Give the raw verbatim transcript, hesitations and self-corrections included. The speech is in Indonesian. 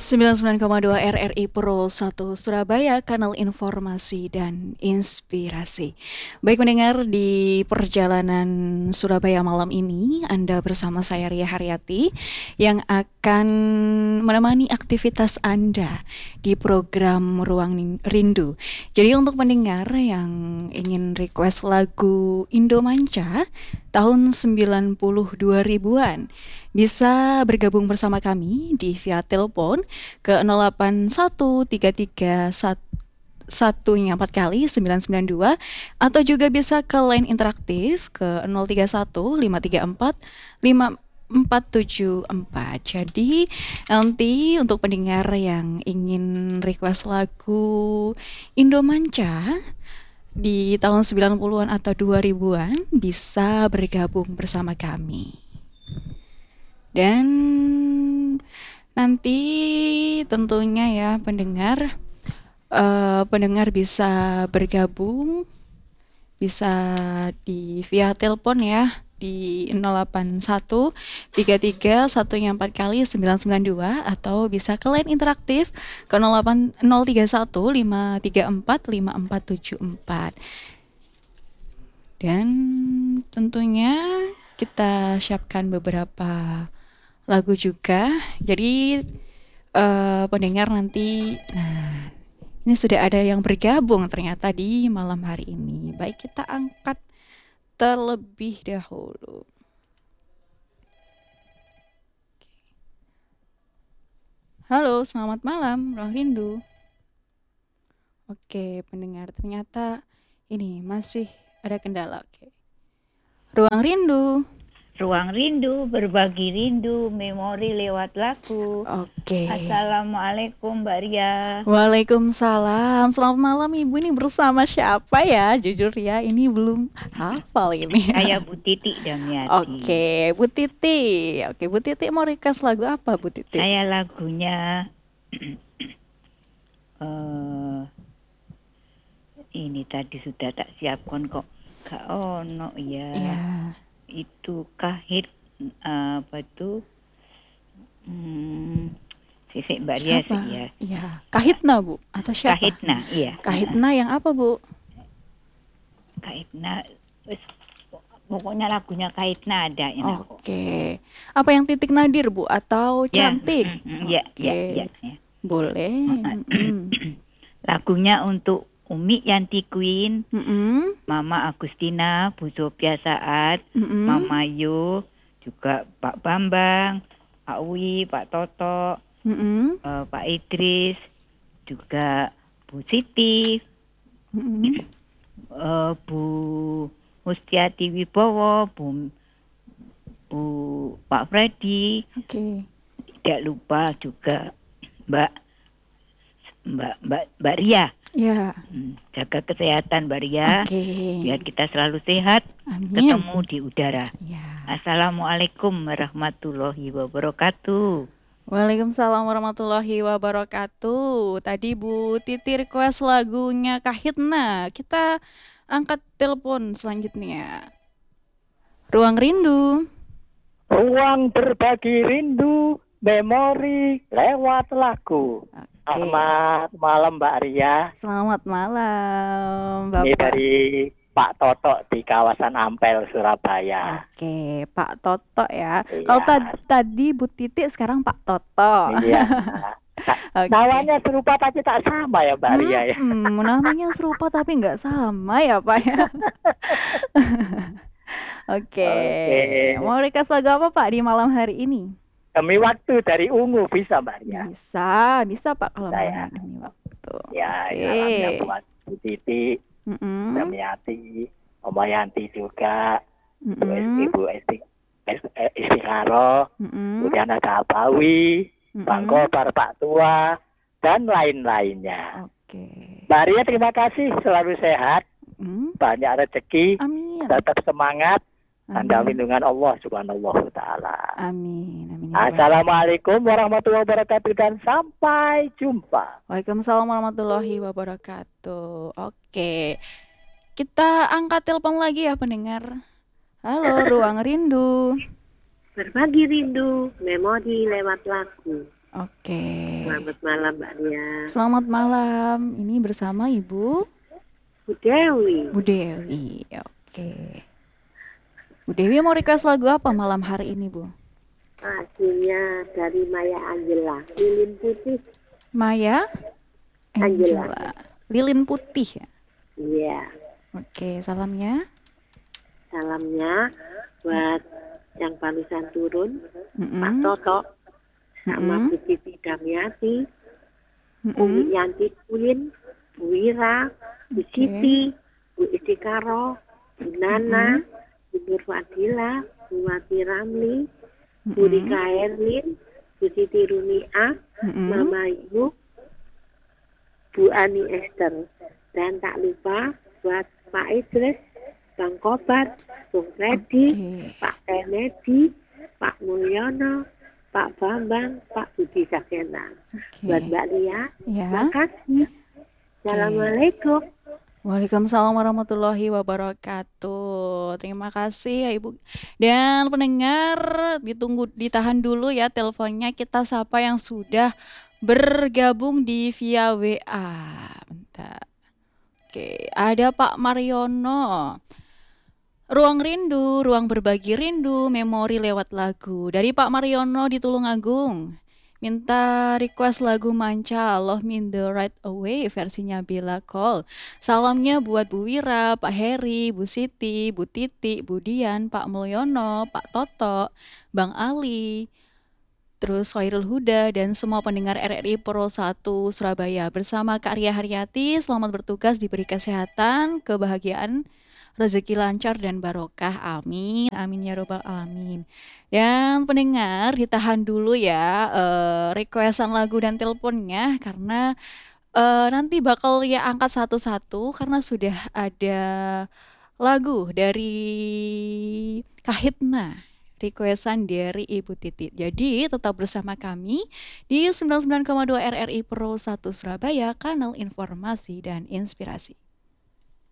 sembilan puluh sembilan koma dua R R I Pro satu Surabaya, kanal informasi dan inspirasi. Baik mendengar di perjalanan Surabaya malam ini, Anda bersama saya Ria Haryati yang akan menemani aktivitas Anda di program Ruang Rindu. Jadi untuk pendengar yang ingin request lagu Indomanca tahun sembilan puluh dua ribuan, bisa bergabung bersama kami di via telepon ke nol delapan satu tiga tiga satu satunya empat kali sembilan sembilan dua, atau juga bisa ke line interaktif ke nol tiga satu lima tiga empat lima empat tujuh empat. Jadi nanti untuk pendengar yang ingin request lagu Indomanca di tahun sembilan puluhan atau dua ribuan bisa bergabung bersama kami. Dan nanti tentunya ya pendengar uh, pendengar bisa bergabung, bisa di via telepon ya di nol delapan satu tiga tiga satunya empat kali sembilan sembilan dua, atau bisa ke line interaktif ke nol delapan nol tiga satu lima tiga empat lima empat tujuh empat. Dan tentunya kita siapkan beberapa lagu juga. Jadi uh, pendengar nanti, nah ini sudah ada yang bergabung ternyata di malam hari ini. Baik, kita angkat terlebih dahulu. Halo, selamat malam, Ruang Rindu. Oke, pendengar, ternyata ini masih ada kendala. Oke. Ruang Rindu. Ruang Rindu, berbagi rindu, memori lewat lagu. Oke. Assalamualaikum Mbak Ria. Waalaikumsalam. Selamat malam Ibu, ini bersama siapa ya? Jujur ya, ini belum hafal ini. Saya Bu Titi Damiati. Oke, Bu Titi. Oke, Bu Titi mau request lagu apa Bu Titi? Saya lagunya uh, ini tadi sudah tak siapkan kok. Gak ono ya. Yeah. Itu kahit uh, apa itu hmm, sisik Mbak Ria sih ya. Iya, Kahitna Bu atau siapa? Kahitna, iya. Kahitna yang apa Bu? Kahitna, pokoknya lagunya Kahitna ada. Oke, okay. Apa yang Titik Nadir Bu atau Cantik? Iya, iya, iya. Boleh. Lagunya untuk Umi Yanti Queen, mm-hmm. Mama Agustina, Bu Sophia Saat, mm-hmm. Mama Yu, juga Pak Bambang, Pak Wi, Pak Toto, mm-hmm. uh, Pak Idris, juga Bu Siti, mm-hmm. uh, Bu Mustiati Wibowo, Bu, Bu Pak Freddy, okay. Tidak lupa juga Mbak Mbak Mbak Mbak Ria. Ya. Hmm, jaga kesehatan Mbak Ria, okay. Biar kita selalu sehat. Amin. Ketemu di udara. Ya. Assalamualaikum warahmatullahi wabarakatuh. Waalaikumsalam warahmatullahi wabarakatuh. Tadi Bu Titi request lagunya Kahitna. Kita angkat telepon selanjutnya. Ruang Rindu. Ruang berbagi rindu, memori lewat lagu. Okay. Selamat malam Mbak Ria. Selamat malam Bapak. Ini dari Pak Toto di kawasan Ampel, Surabaya. Oke, Pak Toto ya. Iya. Kalau t- tadi Bu Titi, sekarang Pak Toto. Iya. Okay. Namanya serupa tapi tak sama ya Mbak hmm, Ria ya. Hmm, namanya serupa tapi nggak sama ya Pak ya. Oke. Okay. Okay. Mau request lagu apa Pak di malam hari ini? Demi waktu dari Ungu bisa Mbak Ria? Bisa, bisa Pak kalau saya. Demi waktu. Ya, okay. Ya buat Bu Titi, mm-hmm. Damiati, Oma Yanti juga, mm-hmm. Ibu Esti, Istikaro, mm-hmm. kemudian ada Abawi, mm-hmm. Bang Kobar, Pak Tua, dan lain-lainnya. Oke. Okay. Mbak Ria terima kasih, selalu sehat, mm-hmm. banyak rezeki, amin. Tetap semangat. Anda lindungan Allah subhanahu wa ta'ala. Amin, amin. Assalamualaikum warahmatullahi wabarakatuh dan sampai jumpa. Waalaikumsalam warahmatullahi wabarakatuh. Oke, kita angkat telepon lagi ya pendengar. Halo, Ruang Rindu. Berbagi rindu, memori lewat lagu. Oke. Selamat malam Mbak Nia. Selamat malam. Ini bersama Ibu Bu Dewi. Bu Dewi. Oke. Bu Dewi mau request lagu apa malam hari ini, Bu? Lagunya dari Maya Angela, Lilin Putih. Maya Angela. Angela. Lilin Putih ya? Iya. Oke, salamnya. Salamnya buat yang barusan turun, Mm-mm. Pak Toto, sama Mm-mm. Bu Titi Damiati, Mm-mm. Umi Yanti Queen, Bu Wira, Bu Oke. Siti, Bu Istikaro, Bu Nana, Bu Nur Fadila, Bu Wati Ramli, Bu Mm-mm. Rika Erlin, Bu Siti Rumiah, Mm-mm. Mama Ibu, Bu Ani Esther. Dan tak lupa buat Pak Idris, Bang Kobar, Bung Freddy, Oke. Pak Kennedy, Pak Mulyono, Pak Bambang, Pak Budi Sakena. Buat Oke. Mbak Lia, Ya. makasih. Assalamualaikum. Waalaikumsalam warahmatullahi wabarakatuh. Terima kasih ya Ibu. Dan pendengar, ditunggu ditahan dulu ya teleponnya, kita sapa yang sudah bergabung di via W A. Bentar. Oke, ada Pak Mariono. Ruang rindu, ruang berbagi rindu, memori lewat lagu. Dari Pak Mariono di Tulungagung. Minta request lagu Manca, Love Me the Right Away, versinya Bella Cole. Salamnya buat Bu Wira, Pak Heri, Bu Siti, Bu Titi, Bu Dian, Pak Mulyono, Pak Toto, Bang Ali, terus Khairul Huda, dan semua pendengar R R I Pro satu Surabaya. Bersama Kak Ria Haryati, selamat bertugas, diberi kesehatan, kebahagiaan, rezeki lancar dan barokah. Amin. Amin ya robbal alamin. Dan pendengar, ditahan dulu ya eh, requestan lagu dan teleponnya, karena eh, nanti bakal Ria angkat satu-satu karena sudah ada lagu dari Kahitna, requestan dari Ibu Titi. Jadi tetap bersama kami di sembilan puluh sembilan koma dua R R I Pro satu Surabaya, kanal informasi dan inspirasi.